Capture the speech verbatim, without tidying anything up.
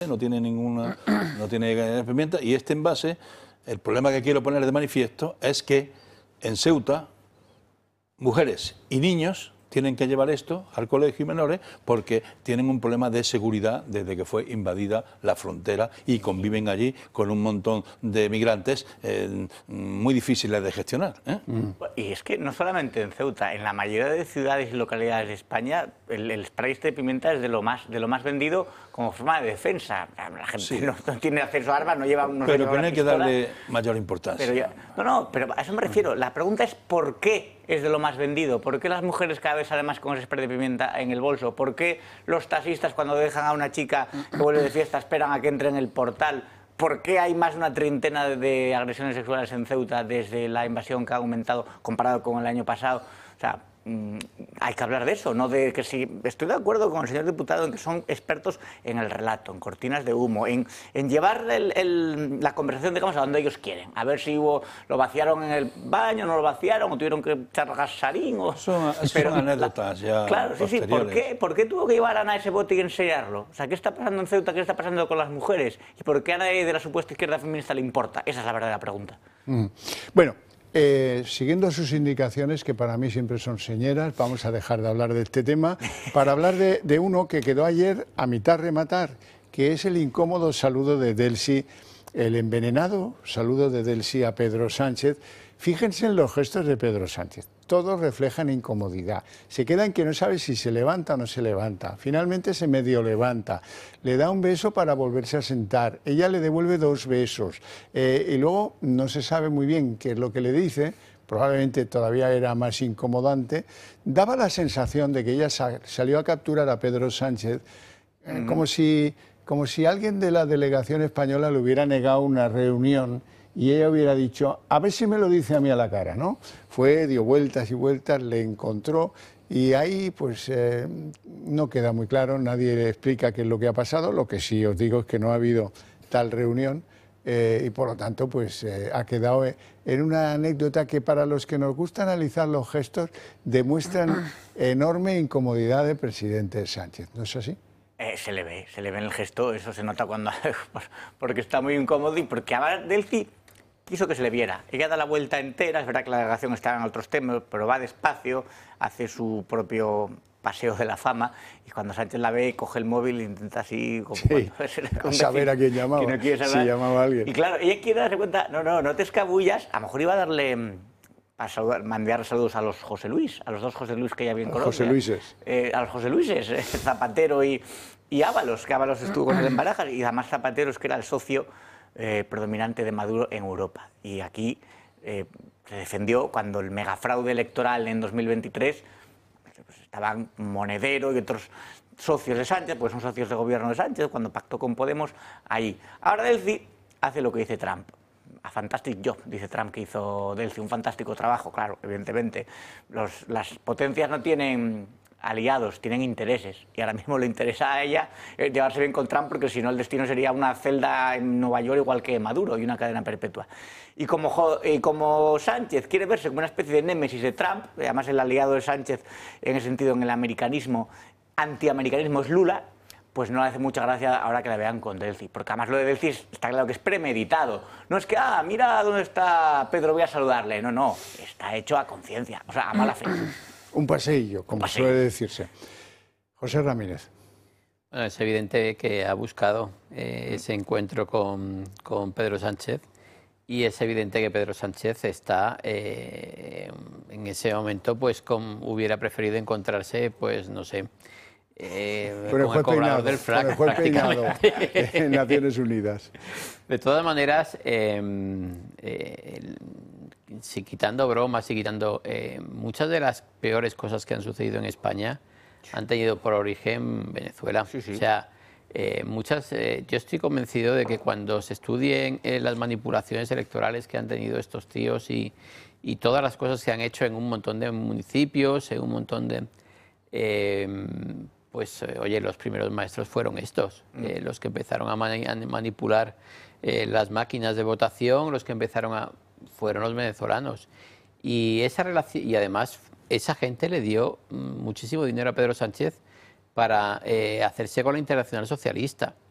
no tiene ninguna, no tiene pimienta, y este envase, el problema que quiero poner de manifiesto es que en Ceuta, mujeres y niños tienen que llevar esto al colegio y menores porque tienen un problema de seguridad desde que fue invadida la frontera y conviven allí con un montón de migrantes eh, muy difíciles de gestionar, ¿eh? Mm. Y es que no solamente en Ceuta, en la mayoría de ciudades y localidades de España el, el spray este de pimienta es de lo más de lo más vendido como forma de defensa. La gente sí. no, no tiene acceso a armas, no lleva unos Pero que no hay que darle mayor importancia. Pero ya, no, no, pero a eso me refiero. La pregunta es ¿por qué es de lo más vendido? ¿Por qué las mujeres cada vez salen más con ese spray de pimienta en el bolso? ¿Por qué los taxistas cuando dejan a una chica que vuelve de fiesta esperan a que entre en el portal? ¿Por qué hay más de una treintena de agresiones sexuales en Ceuta desde la invasión que ha aumentado comparado con el año pasado? O sea, mmm, hay que hablar de eso, no de que si... Estoy de acuerdo con el señor diputado en que son expertos en el relato, en cortinas de humo, en, en llevar el, el, la conversación, digamos, a donde ellos quieren. A ver si hubo, lo vaciaron en el baño, no lo vaciaron, o tuvieron que echar gasarín, o... Son, pero, son anécdotas ya Claro, sí, sí. ¿Por qué, ¿Por qué tuvo que llevar a Ana ese bote y enseñarlo? O sea, ¿qué está pasando en Ceuta? ¿Qué está pasando con las mujeres? ¿Y por qué a nadie de la supuesta izquierda feminista le importa? Esa es la verdadera pregunta. Mm. Bueno... Eh, siguiendo sus indicaciones, que para mí siempre son señeras, vamos a dejar de hablar de este tema para hablar de, de uno que quedó ayer a mitad rematar, que es el incómodo saludo de Delcy, el envenenado saludo de Delcy a Pedro Sánchez. Fíjense en los gestos de Pedro Sánchez, todos reflejan incomodidad, se queda en que no sabe si se levanta o no se levanta, finalmente se medio levanta, le da un beso para volverse a sentar, ella le devuelve dos besos eh, y luego no se sabe muy bien qué es lo que le dice, probablemente todavía era más incomodante, daba la sensación de que ella sa salió a capturar a Pedro Sánchez eh, mm. como, si, como si alguien de la delegación española le hubiera negado una reunión y ella hubiera dicho, a ver si me lo dice a mí a la cara, ¿no? Fue, dio vueltas y vueltas, le encontró y ahí pues eh, no queda muy claro, nadie le explica qué es lo que ha pasado, lo que sí os digo es que no ha habido tal reunión eh, y por lo tanto pues eh, ha quedado en una anécdota que para los que nos gusta analizar los gestos demuestran enorme incomodidad del presidente Sánchez, ¿no es así? Eh, se le ve, se le ve en el gesto, eso se nota cuando porque está muy incómodo y porque ahora Delcy quiso que se le viera. Ella da la vuelta entera, es verdad que la delegación está en otros temas, pero va despacio, hace su propio paseo de la fama y cuando Sánchez la ve coge el móvil e intenta así como sí, a saber a quién llamaba, no quiere si llamaba a alguien. Y claro, ella quiere darse cuenta, no, no, no te escabullas, a lo mejor iba a darle... a saludar, mandar saludos a los José Luis, a los dos José Luis que ya bien conoce. José Luises. Eh, a los José Luises, eh, Zapatero y, y Ábalos, que Ábalos estuvo con él en Barajas, y además Zapatero es que era el socio eh, predominante de Maduro en Europa. Y aquí eh, se defendió cuando el megafraude electoral en dos mil veintitrés, pues estaban Monedero y otros socios de Sánchez, pues son socios de gobierno de Sánchez, cuando pactó con Podemos, ahí. Ahora Delcy hace lo que dice Trump. A fantastic job, dice Trump que hizo Delcy, un fantástico trabajo, claro, evidentemente. Los, las potencias no tienen aliados, tienen intereses, y ahora mismo le interesa a ella llevarse bien con Trump, porque si no el destino sería una celda en Nueva York igual que Maduro y una cadena perpetua. Y como, y como Sánchez quiere verse como una especie de némesis de Trump, además el aliado de Sánchez en ese sentido en el americanismo, antiamericanismo es Lula, pues no le hace mucha gracia ahora que la vean con Delcy, porque además lo de Delcy está claro que es premeditado. No es que, ah, mira dónde está Pedro, voy a saludarle. No, no, está hecho a conciencia, o sea, a mala fe. Un paseillo, como Un paseillo. suele decirse. José Ramírez. Bueno, es evidente que ha buscado eh, ese encuentro con, con Pedro Sánchez y es evidente que Pedro Sánchez está eh, en ese momento, pues con, hubiera preferido encontrarse, pues no sé, Eh, con el juez peinado, del frac, con el juez peinado en Naciones Unidas. De todas maneras, eh, eh, el, si quitando bromas y quitando eh, muchas de las peores cosas que han sucedido en España han tenido por origen Venezuela. Sí, sí. O sea, eh, muchas. Eh, yo estoy convencido de que cuando se estudien eh, las manipulaciones electorales que han tenido estos tíos y, y todas las cosas que han hecho en un montón de municipios, en un montón de eh, pues, eh, oye, los primeros maestros fueron estos, mm. eh, los que empezaron a, mani a manipular eh, las máquinas de votación, los que empezaron a... fueron los venezolanos. Y, esa relación, y además esa gente le dio muchísimo dinero a Pedro Sánchez para eh, hacerse con la Internacional Socialista.